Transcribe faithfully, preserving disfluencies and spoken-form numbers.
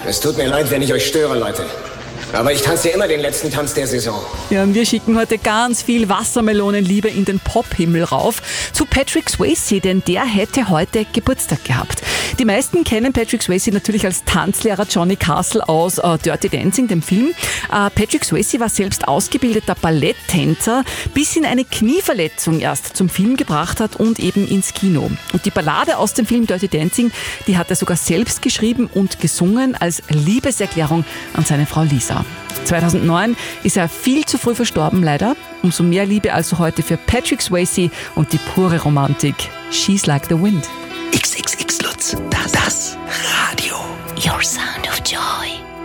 Es tut mir leid, wenn ich euch störe, Leute. Aber ich tanze immer den letzten Tanz der Saison. Ja, und wir schicken heute ganz viel Wassermelonenliebe in den Pop-Himmel rauf zu Patrick Swayze, denn der hätte heute Geburtstag gehabt. Die meisten kennen Patrick Swayze natürlich als Tanzlehrer Johnny Castle aus äh, Dirty Dancing, dem Film. Äh, Patrick Swayze war selbst ausgebildeter Balletttänzer, bis ihn eine Knieverletzung erst zum Film gebracht hat und eben ins Kino. Und die Ballade aus dem Film Dirty Dancing, die hat er sogar selbst geschrieben und gesungen als Liebeserklärung an seine Frau Lisa. zweitausendneun ist er viel zu früh verstorben, leider. Umso mehr Liebe also heute für Patrick Swayze und die pure Romantik. She's Like the Wind. X X X Lutz, das, das Radio. Your sound of joy.